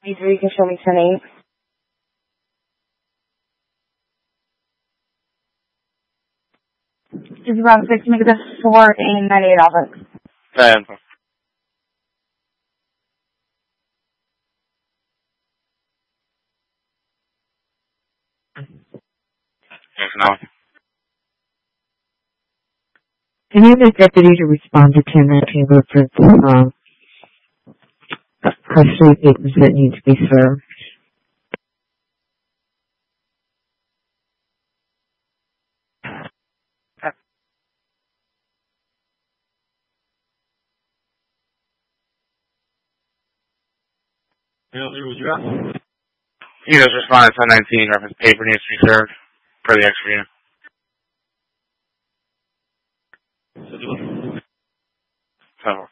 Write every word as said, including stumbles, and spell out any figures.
Either you can show me ten eight. It's around six, make this four and ninety-eight Alpha. ten. Yes, no. Can you have the deputy to respond to ten nineteen reference, um, custody papers that need to be served? You know, what you got? You just respond to ten nineteen reference paper needs to be served for the extra unit. So,